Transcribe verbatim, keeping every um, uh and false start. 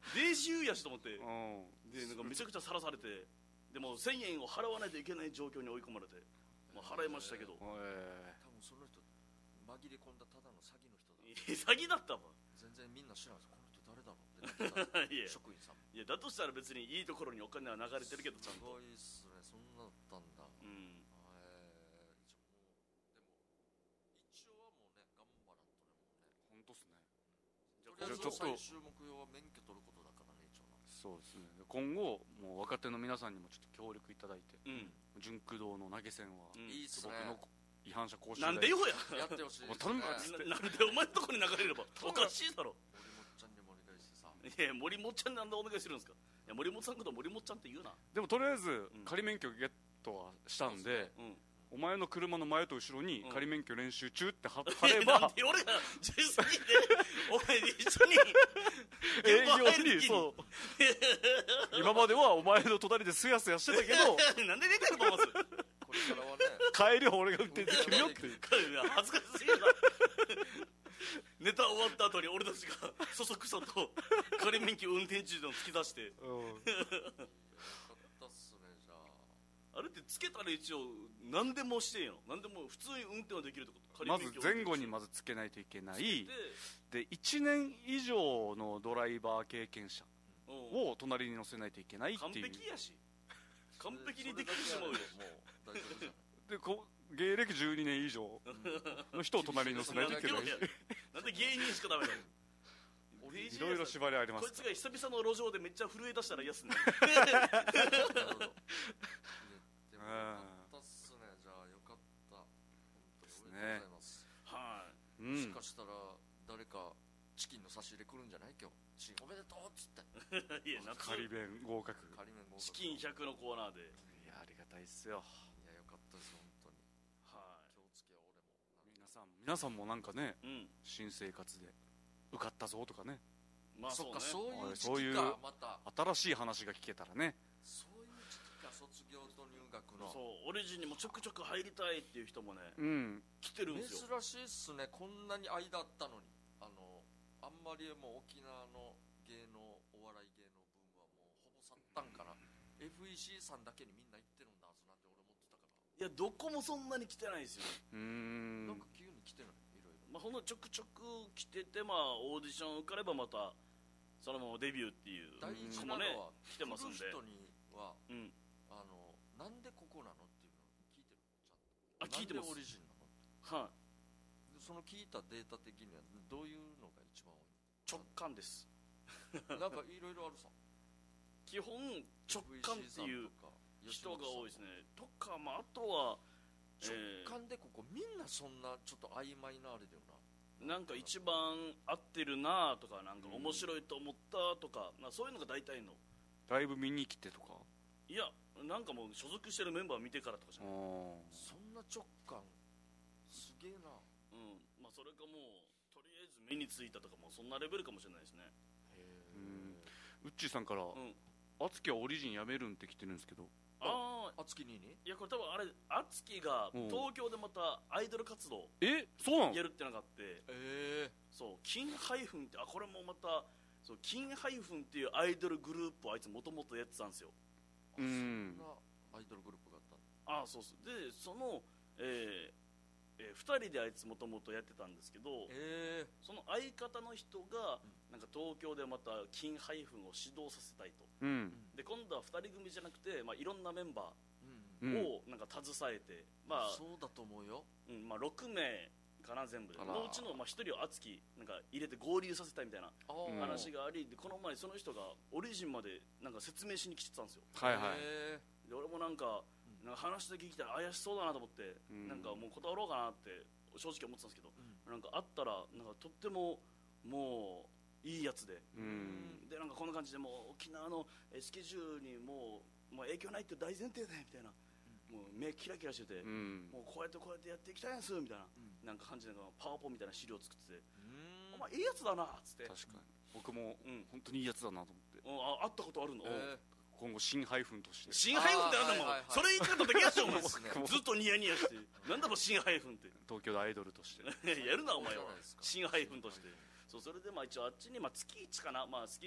デージユーやしと思って、 うん、 でなんかめちゃくちゃさらされて、でもせんえんを払わないといけない状況に追い込まれて、まあ、払いましたけど、 え多分その人紛れ込んだただの詐欺の人だ。 詐欺だったわ。 全然みんな知らないです。この人誰だろうってなってたいや職員さんも。 いやだとしたら別にいいところにお金は流れてるけどちゃんと。 すごいっすね。そんなだったんだ。 うん、 えー、じゃあもうでも一応はもうね頑張らんとねもうね。 本当っすね。 とりあえずちょっと最終目標は免許取ることだからね一応な。 そうですね。今後もう若手の皆さんにもちょっと協力いただいて、 うん、 純駆動の投げ銭は、 うん、 いいっすね。 僕の違反者講習なんでよややってほしいですね。 頼むわっつってななんでお前のとこに流れればおかしいだろ。 森本ちゃんにもお願いしてさ。 いや森本ちゃんになんでお願いするんですか。いや森本さんのこと森本ちゃんって言うな。 でもとりあえずん仮免許ゲットはしたんで、 うん、 お前の車の前と後ろにうん仮免許練習中って貼貼れなんば、 で俺がじゅっさいでお前一緒に営業現場入る時にそう今まではお前の隣ですやすやしてたけどなんで出てるのまずこれからはね。 帰りは俺が運転できるよっていう。 恥ずかしすぎるな。ネタ終わった後に俺たちがそそくさと仮免許運転中でも突き出して、 うんよかったっすねじゃあ。 あれってつけたら一応何でもしてんの。何でも普通に運転はできるってこと。仮ま免許ず前後にまずつけないといけないで、 でいちねん以上のドライバー経験者うんを隣に乗せないといけないって完いう。 璧やし完璧にできてしまうよ。 もう大丈夫じゃん。 でこ芸歴じゅうにねん以上の人を隣に乗せないといけない。 なんで芸人しかダメだよ。 いろいろ縛りありますこいつが久々の路上でめっちゃ震え出したら嫌っすね。 なるほど。いやでもよかったっすね。じゃあよかった。本当におめでとうございます。 はうんもしかしたら誰かチキンの差し入れ来るんじゃない今日。チキンおめでとうっつって。 い。いや夏仮弁合格。 仮面合格。 チキンひゃくのコーナーで、 いやありがたいっすよ。 いやよかったです本当に。 は気をつけよ俺も。 皆さん皆さんもなんかね、 い、うん、 新生活で受かったぞとかね、 まあそうね。 そっかそういう時そういう期かまた。 新しい話が聞けたらね。 そういう時期か卒業と入学の。 そうオリジンにもちょくちょく入りたいっていう人もね、 うん来てるんですよ。 珍しいっすね。こんなに間あったのに。あのあんまりもう沖縄の芸能お笑い芸能ブームはもうほぼ去ったんかな。 エフイーシー さんだけにみんな行ってるんだはずなんて俺思ってたから。 いやどこもそんなに来てないですよ。 うーんなんか急に来てないいろいろ。 まあほんのちょくちょく来てて、まあオーディション受かればまたそのままデビューっていう大事子もねなのは来てますんで、 来る人にはうん、 あのなんでここなのっていうの聞いてるちゃんあ聞いてます。 なんでオリジンなの。 はい、 でその聞いたデータ的にはどういうのが一番直感です。 多いの。なんかいろいろあるさ。 基本直感っていう人が多いですね。 ね。とか、まあ、あとは、 直え感でここみんなそんなちょっと曖昧なあれだよな。 ーなんか一番合ってるなとか、なんか面白いと思ったとか、まあ、そういうのが大体の。 ライブ見に来てとか。 いやなんかもう所属してるメンバー見てからとかじゃあない。 ーそんな直感すげえな。 うんまあ、それかもうとりあえず目についたとかもそんなレベルかもしれないですね。 うんウッチーさんからうんあつきはオリジンやめるんって来てるんですけど。 あああつきににいやこれ多分あれ敦貴がうん東京でまたアイドル活動えそうなの。 やるってのがあって、 えそう金ハイフンってあこれもまたそう金ハイフンっていうアイドルグループをあいつもともとやってたんですよ。 うそんんなアイドルグループがあったんだ。 ああそうそうでその、えーえー、ふたりであいつもともとやってたんですけど、 えその相方の人がなんか東京でまた金ハイフンを指導させたいと。 うんで今度はふたり組じゃなくて、まあ、いろんなメンバーうんうんーをなんか携えて、まあそうだと思うよ。 うんまあ、ろくめいかな全部であらのうちのまあひとりを敦貴なんか入れて合流させたいみたいなあーうん話があり、でこの前その人がオリジンまでなんか説明しに来てたんですよ。 はいはいえで俺もなんかなんか話だけ聞いたら怪しそうだなと思って、 うんなんかもう断ろうかなって正直思ってたんですけど、 うなんか会ったらなんかとってももういいやつで、 うんでなんかこんな感じでもう沖縄のえスケジュールにもうもう影響ないって大前提でみたいな、もう目キラキラしてて、 うんもうこうやってこうやってやっていきたいんですみたいな、 うんなんか感じでパワポみたいな資料作ってて、 うーんお前いいやつだなっつって、 確かに僕もうん本当にいいやつだなと思って、 うんあ会ったことあるの、 え今後新ハイフンとして新ハイフンってあんだもん、 あーはいはいはいそれ言ってた時やしょお前いいっすねずっとニヤニヤしてなんだろ新ハイフンって東京でアイドルとしてやるなお前はそうじゃないですか新ハイフンとして。そうそれでまあ一応あっちにまあ月いちかな、まあ、スケ